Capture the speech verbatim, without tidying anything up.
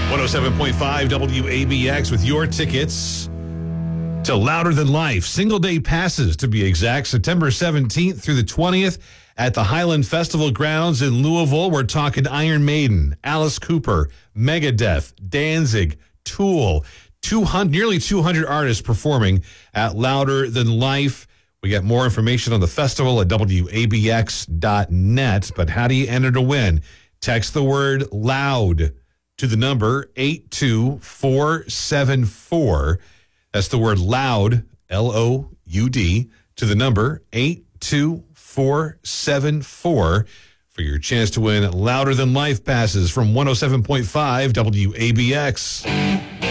one oh seven point five W A B X with your tickets to Louder Than Life. Single day passes, to be exact, September seventeenth through the twentieth at the Highland Festival grounds in Louisville. We're talking Iron Maiden, Alice Cooper, Megadeth, Danzig, Tool. two hundred, nearly two hundred artists performing at Louder Than Life. We got more information on the festival at W A B X dot net. But how do you enter to win? Text the word LOUD to the number eight two four seven four. That's the word LOUD, L O U D, to the number eight two four seven four for your chance to win Louder Than Life passes from one oh seven point five W A B X.